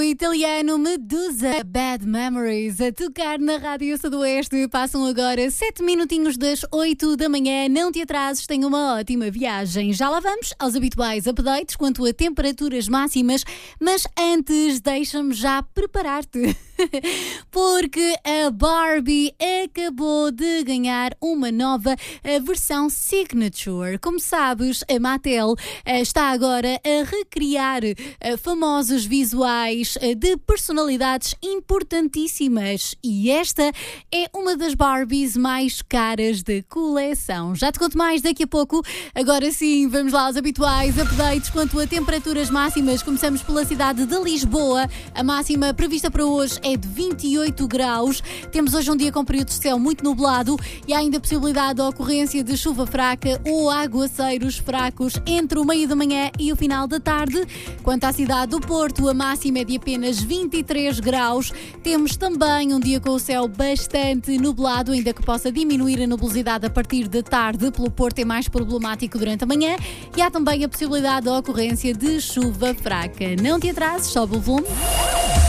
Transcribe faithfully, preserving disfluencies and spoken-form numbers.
O italiano Medusa, Bad Memories, a tocar na Rádio Sudoeste. Passam agora sete minutinhos das oito da manhã. Não te atrases, tenha uma ótima viagem. Já lá vamos aos habituais updates quanto a temperaturas máximas, mas antes deixa-me já preparar-te. Porque a Barbie acabou de ganhar uma nova versão Signature. Como sabes, a Mattel está agora a recriar famosos visuais de personalidades importantíssimas e esta é uma das Barbies mais caras da coleção. Já te conto mais daqui a pouco. Agora sim, vamos lá aos habituais updates quanto a temperaturas máximas. Começamos pela cidade de Lisboa. A máxima prevista para hoje é de vinte e oito graus. Temos hoje um dia com período de céu muito nublado e há ainda a possibilidade da ocorrência de chuva fraca ou aguaceiros fracos entre o meio da manhã e o final da tarde. Quanto à cidade do Porto, a máxima é de apenas vinte e três graus. Temos também um dia com o céu bastante nublado, ainda que possa diminuir a nubosidade a partir da tarde. Pelo Porto é mais problemático durante a manhã e há também a possibilidade da ocorrência de chuva fraca. Não te atrases, sobe o volume.